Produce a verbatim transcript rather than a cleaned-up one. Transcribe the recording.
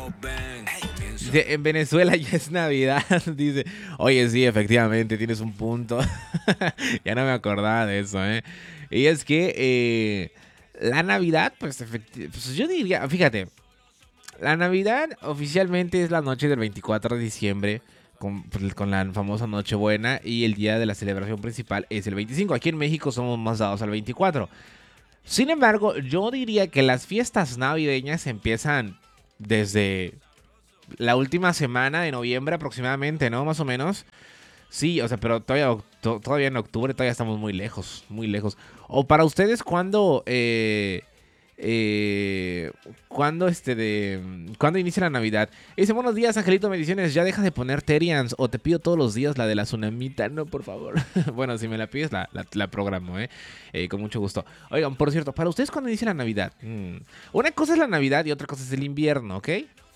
Dice, en Venezuela ya es Navidad. Dice, oye, sí, efectivamente, tienes un punto. Ya no me acordaba de eso, ¿eh? Y es que eh, la Navidad, pues, efecti- pues yo diría, fíjate, la Navidad oficialmente es la noche del veinticuatro de diciembre, con, pues, con la famosa Nochebuena, y el día de la celebración principal es el veinticinco. Aquí en México somos más dados al veinticuatro. Sin embargo, yo diría que las fiestas navideñas empiezan desde la última semana de noviembre aproximadamente, ¿no? Más o menos. Sí, o sea, pero todavía, to- todavía en octubre todavía estamos muy lejos, muy lejos. O para ustedes, ¿cuándo, eh, eh, cuándo este de, cuándo inicia la Navidad? Dice, buenos días, Angelito Mediciones, ya deja de poner Terians o te pido todos los días la de la tsunamita, no, por favor. Bueno, si me la pides, la, la, la programo, ¿eh? Eh, Con mucho gusto. Oigan, por cierto, para ustedes, ¿cuándo inicia la Navidad? Mm, Una cosa es la Navidad y otra cosa es el invierno, ¿ok?